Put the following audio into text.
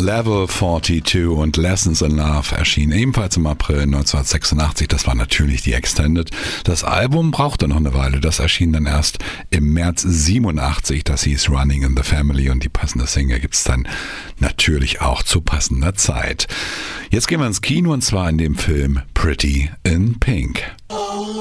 Level 42 und Lessons in Love erschienen ebenfalls im April 1986. Das war natürlich die Extended. Das Album brauchte noch eine Weile. Das erschien dann erst im März 87. Das hieß Running in the Family und die passende Single gibt's dann natürlich auch zu passender Zeit. Jetzt gehen wir ins Kino und zwar in dem Film Pretty in Pink.